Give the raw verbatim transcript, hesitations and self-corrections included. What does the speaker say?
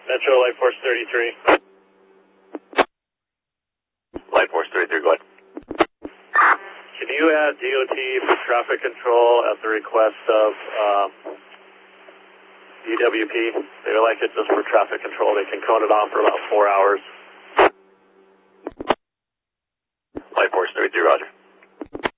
Metro Light Force thirty-three. Light Force thirty-three, go ahead. Can you add D O T for traffic control at the request of um, U W P? They would like it just for traffic control. They can cone it off for about four hours. Light Force thirty-three, roger.